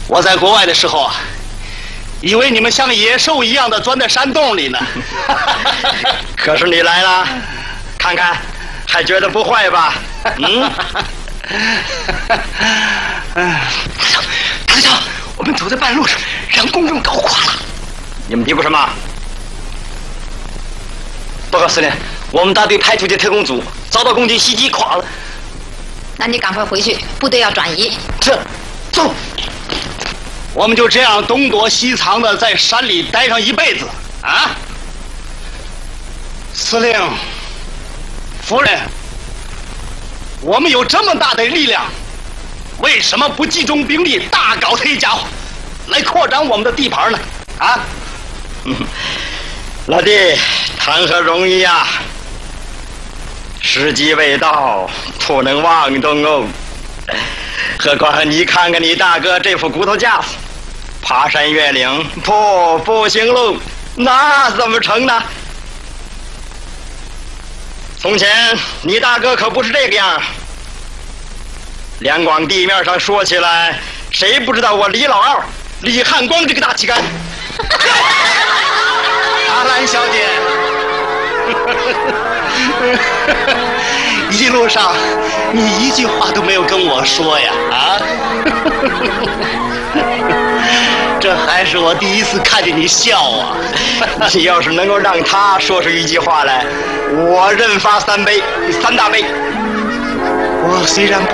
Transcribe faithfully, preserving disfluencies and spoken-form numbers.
我在国外的时候啊，以为你们像野兽一样的钻在山洞里呢。 可是你来了，看看，还觉得不坏吧？嗯。 大长，我们走在半路上，让公众搞垮了。 你们嘀咕什么？报告司令，我们大队派出的特工组遭到共军袭击垮了。 那你赶快回去，部队要转移。 这，走。 我们就这样东躲西藏的在山里待上一辈子啊！司令，夫人，我们有这么大的力量，为什么不集中兵力大搞这一家伙，来扩展我们的地盘呢？啊！ 嗯，老弟，谈何容易呀！时机未到，不能妄动哦。何况你看看你大哥这副骨头架子，爬山越岭不不行喽，那怎么成呢？从前你大哥可不是这个样，两广地面上说起来，谁不知道我李老二李汉光这个大旗杆？ 阿兰小姐，一路上你一句话都没有跟我说呀，啊！这还是我第一次看见你笑啊！ 你要是能够让他说出一句话来，我认发三杯，三大杯。 我虽然不